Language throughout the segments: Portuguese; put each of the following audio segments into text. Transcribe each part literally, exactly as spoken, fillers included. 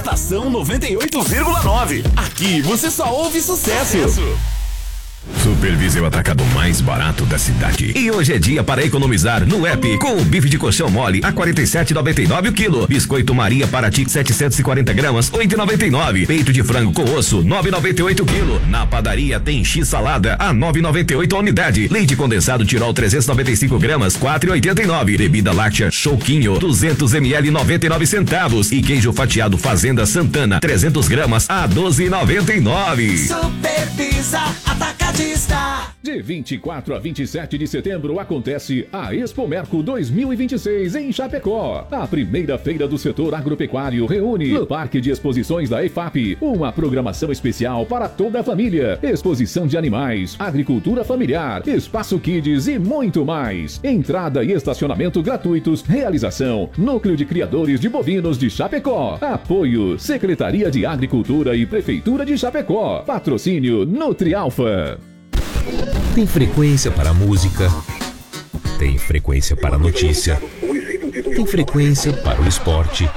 Estação noventa e oito vírgula nove. Aqui você só ouve sucesso. Superviseu o atacado mais barato da cidade. E hoje é dia para economizar no app com o bife de colchão mole a quarenta e sete reais e noventa e nove centavos o quilo. Biscoito Maria Paraty setecentos e quarenta gramas, oito reais e noventa e nove centavos. Peito de frango com osso, nove reais e noventa e oito centavos o quilo. Na padaria tem X salada a nove reais e noventa e oito centavos a unidade. Leite condensado Tirol trezentos e noventa e cinco gramas, quatro reais e oitenta e nove centavos. Bebida láctea Choquinho duzentos mililitros, noventa e nove centavos. E queijo fatiado Fazenda Santana trezentos gramas a doze reais e noventa e nove centavos. Supervisa Atacadista. De vinte e quatro a vinte e sete de setembro acontece a Expomerco dois mil e vinte e seis em Chapecó. A primeira feira do setor agropecuário reúne no Parque de Exposições da E F A P uma programação especial para toda a família. Exposição de animais, agricultura familiar, espaço kids e muito mais. Entrada e estacionamento gratuitos. Realização: Núcleo de Criadores de Bovinos de Chapecó. Apoio: Secretaria de Agricultura e Prefeitura de Chapecó. Patrocínio Nutrialfa. Tem frequência para música, tem frequência para notícia, tem frequência para o esporte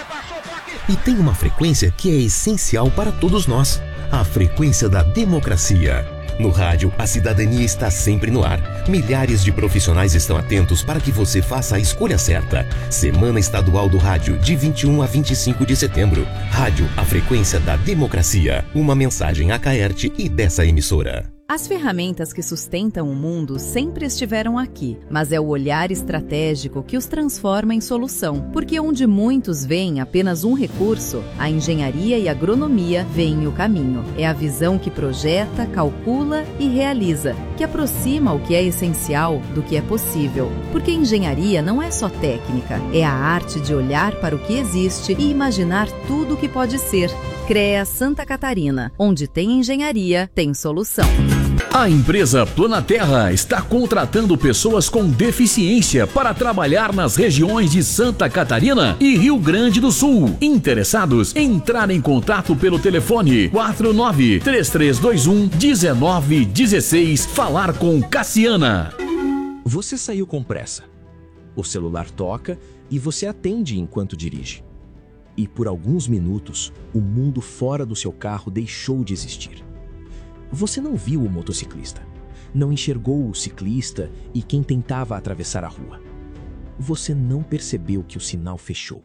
e tem uma frequência que é essencial para todos nós, a frequência da democracia. No rádio, a cidadania está sempre no ar. Milhares de profissionais estão atentos para que você faça a escolha certa. Semana Estadual do Rádio, de vinte e um a vinte e cinco de setembro. Rádio, a frequência da democracia. Uma mensagem a Caerte e dessa emissora. As ferramentas que sustentam o mundo sempre estiveram aqui, mas é o olhar estratégico que os transforma em solução, porque onde muitos veem apenas um recurso, a engenharia e a agronomia veem o caminho. É a visão que projeta, calcula e realiza, que aproxima o que é essencial do que é possível, porque engenharia não é só técnica, é a arte de olhar para o que existe e imaginar tudo o que pode ser. CREA Santa Catarina, onde tem engenharia, tem solução. A empresa Planaterra está contratando pessoas com deficiência para trabalhar nas regiões de Santa Catarina e Rio Grande do Sul. Interessados? Entrar em contato pelo telefone quatro nove três três dois um um nove um seis. Falar com Cassiana. Você saiu com pressa. O celular toca e você atende enquanto dirige. E por alguns minutos, o mundo fora do seu carro deixou de existir. Você não viu o motociclista, não enxergou o ciclista e quem tentava atravessar a rua. Você não percebeu que o sinal fechou.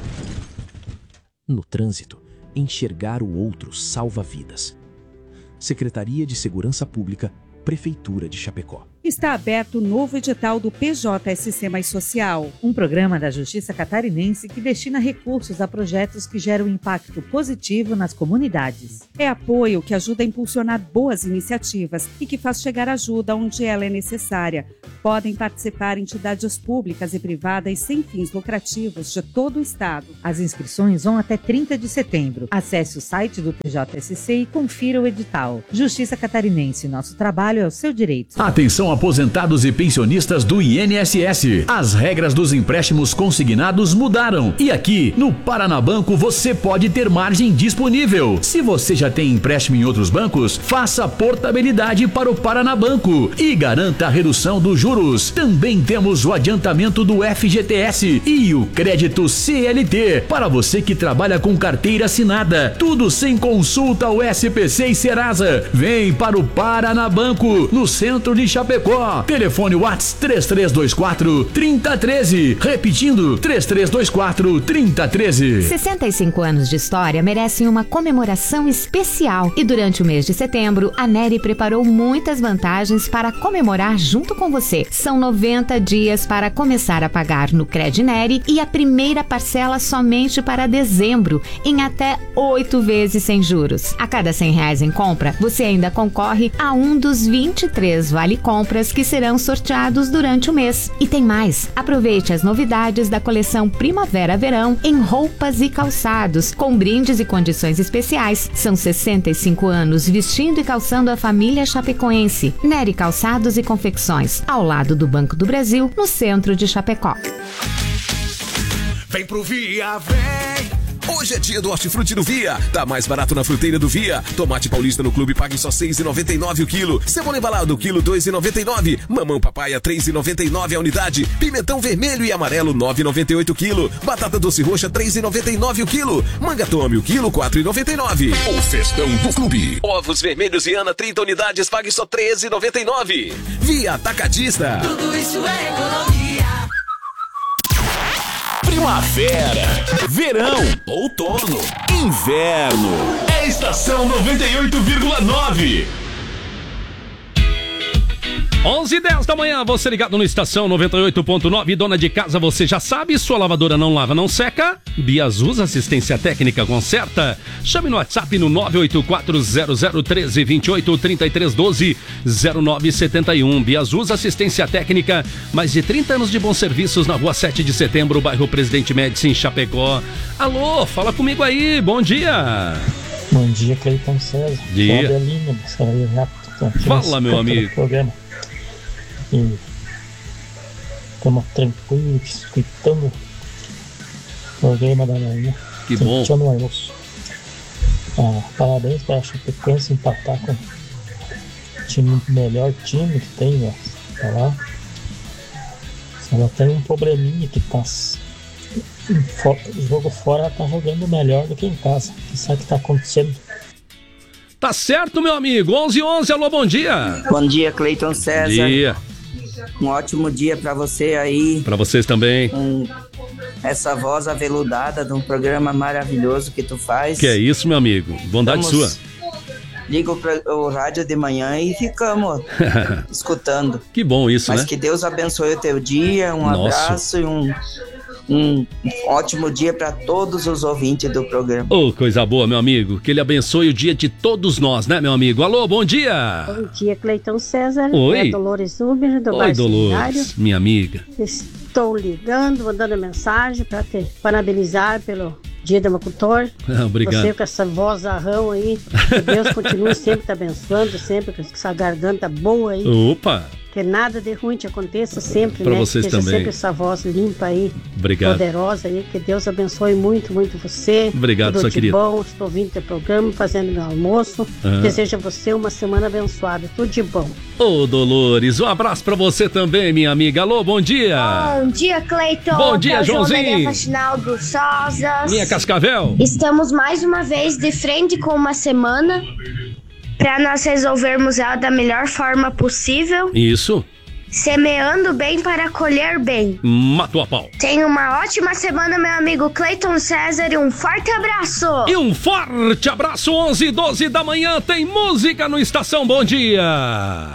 No trânsito, enxergar o outro salva vidas. Secretaria de Segurança Pública, Prefeitura de Chapecó. Está aberto o novo edital do P J S C Mais Social, um programa da Justiça Catarinense que destina recursos a projetos que geram impacto positivo nas comunidades. É apoio que ajuda a impulsionar boas iniciativas e que faz chegar ajuda onde ela é necessária. Podem participar entidades públicas e privadas sem fins lucrativos de todo o estado. As inscrições vão até trinta de setembro. Acesse o site do P J S C e confira o edital. Justiça Catarinense, nosso trabalho é o seu direito. Atenção, aposentados e pensionistas do I N S S. As regras dos empréstimos consignados mudaram e aqui no Paranabanco você pode ter margem disponível. Se você já tem empréstimo em outros bancos, faça portabilidade para o Paranabanco e garanta a redução dos juros. Também temos o adiantamento do F G T S e o crédito C L T para você que trabalha com carteira assinada. Tudo sem consulta ao S P C e Serasa. Vem para o Paranabanco, no centro de Chapecó. Telefone WhatsApp três três dois quatro, três zero um três. Repetindo, três três dois quatro, três zero um três. sessenta e cinco anos de história merecem uma comemoração especial. E durante o mês de setembro, a Nery preparou muitas vantagens para comemorar junto com você. São noventa dias para começar a pagar no Cred Nery e a primeira parcela somente para dezembro, em até oito vezes sem juros. A cada cem reais em compra, você ainda concorre a um dos vinte e três vale-compras que serão sorteados durante o mês. E tem mais! Aproveite as novidades da coleção Primavera-Verão em roupas e calçados, com brindes e condições especiais. São sessenta e cinco anos vestindo e calçando a família chapecoense. Nery Calçados e Confecções, ao lado do Banco do Brasil, no centro de Chapecó. Vem pro Via, vem! Hoje é dia do hortifruti do Via. Tá mais barato na fruteira do Via. Tomate paulista no clube pague só seis reais e noventa e nove centavos o quilo. Cebola embalada o quilo dois reais e noventa e nove centavos. Mamão papaya três reais e noventa e nove centavos a unidade. Pimentão vermelho e amarelo nove reais e noventa e oito centavos o quilo. Batata doce roxa três reais e noventa e nove centavos o quilo. Manga tome o quilo quatro reais e noventa e nove centavos. O festão do clube. Ovos vermelhos Viana trinta unidades pague só três reais e noventa e nove centavos. Via Atacadista. Tudo isso é economia. Primavera, verão, outono, inverno. É Estação noventa e oito vírgula nove. onze e dez da manhã, você ligado no Estação noventa e oito ponto nove. Dona de casa, você já sabe, sua lavadora não lava, não seca? Biasus Assistência Técnica conserta. Chame no WhatsApp no nove oito quatro zero zero um três dois oito três três um dois zero nove sete um. Biasus Assistência Técnica, mais de trinta anos de bons serviços na rua sete de setembro, bairro Presidente Médici, em Chapecó. Alô, fala comigo aí, bom dia. Bom dia, Cleiton César. Dia. Fala, meu amigo. Programa. E estamos tranquilos, escutando o programa da manhã. Que bom. No almoço. Ah, parabéns para a Chapecoense empatar com o time, melhor time que tem, né? Tá lá. Ela tem um probleminha que tá. O jogo fora ela tá jogando melhor do que em casa. O que sabe o que tá acontecendo? Tá certo, meu amigo. onze e onze, alô, bom dia. Bom dia, Cleiton César. Bom dia. Um ótimo dia pra você aí. Pra vocês também. Um, essa voz aveludada de um programa maravilhoso que tu faz. Que é isso, meu amigo. Bondade Estamos... sua. Liga o, o rádio de manhã e ficamos escutando. Que bom isso, Mas né? que Deus abençoe o teu dia. Um Nossa. abraço e um... Um ótimo dia para todos os ouvintes do programa. Ô, oh, coisa boa, meu amigo. Que ele abençoe o dia de todos nós, né, meu amigo? Alô, bom dia. Bom dia, Cleiton César. Oi. É Dolores Uber, do Oi, Dolores, minha amiga. Estou ligando, mandando mensagem para te parabenizar pelo Dia do Agricultor. Ah, obrigado. Você com essa vozarrão aí. Que Deus continue sempre te abençoando, sempre com essa garganta boa aí. Opa. Que nada de ruim te aconteça sempre, pra né? vocês que seja também. sempre essa voz limpa aí. Obrigado. Poderosa aí. Que Deus abençoe muito, muito você. Obrigado, Tudo sua de querida. bom. Estou ouvindo teu programa, fazendo meu almoço. Aham. Desejo a você uma semana abençoada. Tudo de bom. Ô, Dolores, um abraço pra você também, minha amiga. Alô, bom dia. Bom dia, Cleiton. Bom dia, é o Joãozinho. João da Faxinal dos Sosas. Minha Cascavel. Estamos mais uma vez de frente com uma semana para nós resolvermos ela da melhor forma possível. Isso. Semeando bem para colher bem. Matou a pau. Tenha uma ótima semana, meu amigo Cleiton César, e um forte abraço. E um forte abraço, onze e doze da manhã, tem música no Estação Bom Dia.